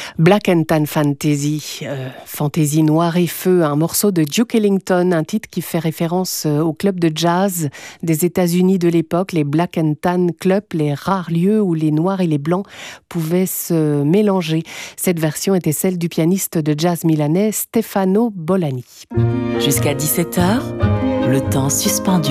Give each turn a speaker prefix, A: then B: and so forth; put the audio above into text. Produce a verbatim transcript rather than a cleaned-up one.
A: Black and Tan Fantasy, euh, Fantasy noir et feu, un morceau de Duke Ellington, un titre qui fait référence au club de jazz des États-Unis de l'époque, les Black and Tan Club, les rares lieux où les noirs et les blancs pouvaient se mélanger. Cette version était celle du pianiste de jazz milanais Stefano Bollani.
B: Jusqu'à dix-sept heures, le temps suspendu.